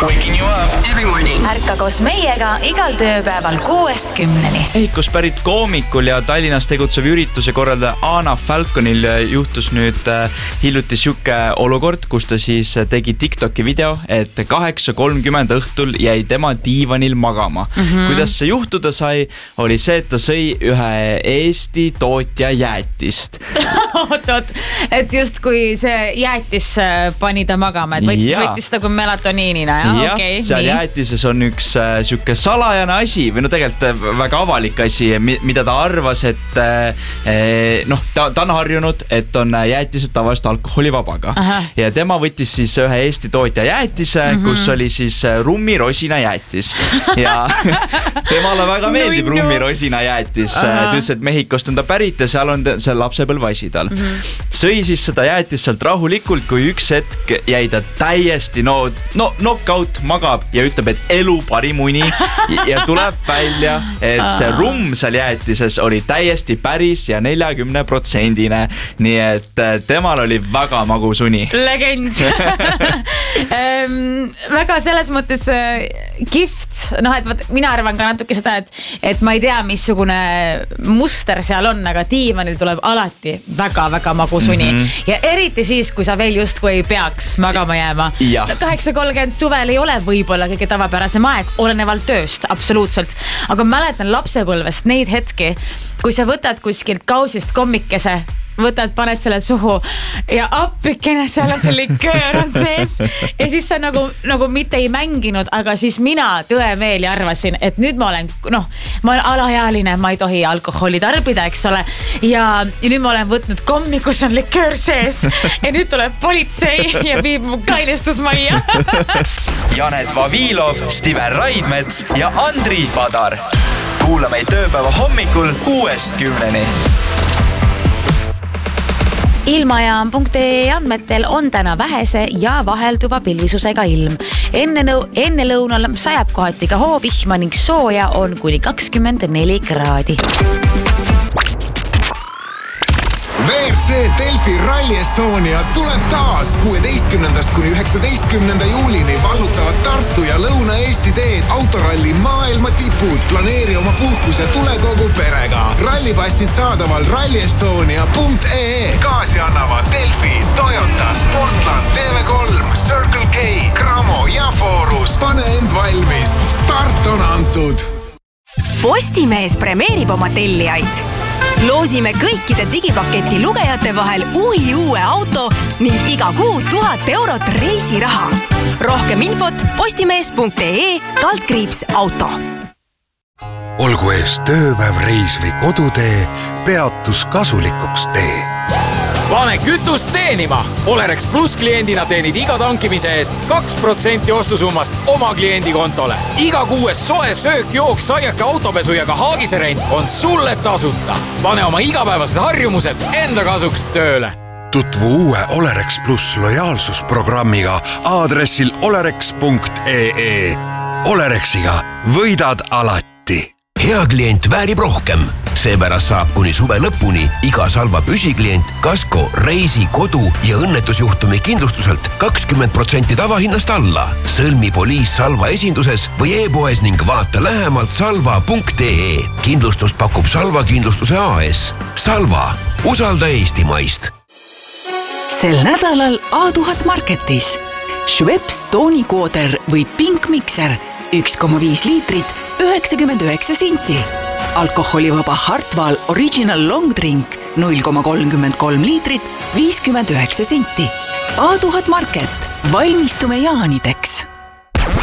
Waking you up every morning. Ärka koos meiega igal tööpäeval 6-10. Ehikust pärit koomikul ja Tallinnas tegutsev ürituse korraldaja Anna Falconil juhtus nüüd hiljuti siuke olukord, kus ta siis tegi TikToki video, et 8:30 õhtul jäi tema diivanil magama. Kuidas see juhtuda sai, oli see, et ta sõi ühe Eesti tootja jäätist. Oot, et just kui see jäätis pani ta magama, et võttis ta kui melatoniinina. Jah, seal jäätises on üks siuke salajane asi või no tegelikult väga avalik asi, mida ta arvas, et ta on harjunud, et on jäätised tavaliselt alkoholivabaga. Ja tema võttis siis ühe Eesti tootja jäätise, kus oli siis rummirosina jäätis. Ja temale väga meeldib rummirosina jäätis. Ta ütles, et Mehhikost on ta pärit ja seal on see lapsepõlvasi tal. Sõi siis seda jäätis sealt rahulikult, kui üks hetk jäi ta täiesti knockout, magab ja ütleb, et elu parim uni ja tuleb välja, et see rumm seal jäätises oli täiesti päris ja 40%. Nii et temal oli väga magus uni. Legend. Väga selles mõttes kihvt. Et mina arvan ka natuke seda, et ma ei tea, missugune muster seal on, aga diivanil tuleb alati väga-väga magus uni. Ja eriti siis, kui sa veel justkui ei peaks magama jääma. 8:30 suvel ei ole võib-olla kõige tavapärasem aeg, olenevalt tööst, absoluutselt. Aga mäletan lapsepõlvest neid hetki, kui sa võtad kuskilt kausist kommikese, paned selle suhu ja appikene seal on see liköör on sees ja siis sa nagu mitte ei mänginud, aga siis mina tõemeeli arvasin, et nüüd ma olen alaealine, ma ei tohi alkoholi tarbida, eks ole, ja nüüd ma olen võtnud kommi, kus on liköör sees ja nüüd tuleb politsei ja viib mu kainestusmajja. Janet Vavilov, Stiven Raidmets ja Andri Padar. Kuula meid tööpäeva hommikul 6-10. Ilmajaam.ee andmetel on täna vähese ja vahelduva pilvisusega ilm. Enne lõunal sajab kohati ka hoovihma ning sooja on kuni 24 kraadi. WRC Delfi Rally Estonia tuleb taas 16. kuni 19. juulini vallutavad Tartu ja Lõuna-Eesti teed autoralli maailma tipud. Planeeri oma puhkus ja tule kogu perega. Rallipassid saadaval rallyestonia.ee. Kaasi annavad Delfi, Toyota, Sportland, TV3, Circle K, Cramo ja Forus. Pane end valmis. Start on antud. Postimees premeerib oma tellijaid. Loosime kõikide digipaketi lugejate vahel uue auto ning iga kuu 1000 eurot reisiraha. Rohkem infot postimees.ee/auto. Olgu ees tööpäev, reis või kodutee, peatus kasulikuks tee. Pane kütust teenima! Olerex Plus kliendina teenid iga tankimise eest 2% ostusummast oma kliendi kontole. Iga kuues soe söök, jook, saiake, autopesu ja ka haagiserent on sulle tasuta. Pane oma igapäevased harjumused enda kasuks tööle. Tutvu uue Olerex Plus lojaalsusprogrammiga aadressil olerex.ee. Olerexiga võidad alati. Hea klient väärib rohkem. Seepärast saab kuni suve lõpuni iga Salva püsiklient Kasko, reisi, kodu ja õnnetusjuhtumi kindlustuselt 20% tavahinnast alla. Sõlmi poliis Salva esinduses või e-poes ning vaata lähemalt salva.ee. Kindlustust pakub Salva Kindlustuse AS. Salva, usalda Eestimaist. Sel nädalal A1000 Marketis. Schweppes toonikooder või Pink Mixer 1,5 liitrit 99 senti. Alkoholivaba Hartwall Original Long Drink 0,33 liitrit 59 senti. A1000 Market. Valmistume jaanideks.